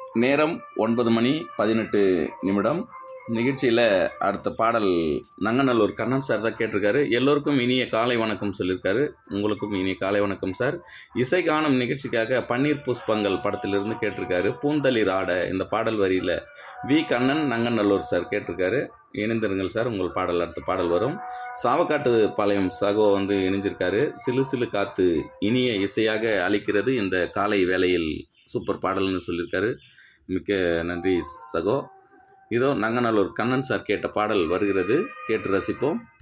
நேரம் 9:18 நிகழ்ச்சியில் அடுத்த பாடல் நங்கநல்லூர் கண்ணன் சார் தான் கேட்டிருக்காரு. எல்லோருக்கும் இனிய காலை வணக்கம் சொல்லியிருக்காரு. உங்களுக்கும் இனிய காலை வணக்கம் சார். இசை காணும் நிகழ்ச்சிக்காக பன்னீர் புஷ்பங்கள் படத்திலிருந்து கேட்டிருக்காரு. பூந்தளிர் ஆட இந்த பாடல் வரியில் வி கண்ணன் நங்கநல்லூர் சார் கேட்டிருக்காரு. இணைந்திருங்கள் சார், உங்கள் பாடல் அடுத்த பாடல் வரும். சாவக்காட்டு பாளையம் சகோ இணைஞ்சிருக்காரு. சிலு சிலு காத்து இனிய இசையாக அளிக்கிறது இந்த காலை வேளையில், சூப்பர் பாடல்னு சொல்லியிருக்காரு. மிக்க நன்றி சகோ. இதோ நங்கநல்லூர் கண்ணன் சார் கேட்ட பாடல் வருகிறது, கேட்டு ரசிப்போம்.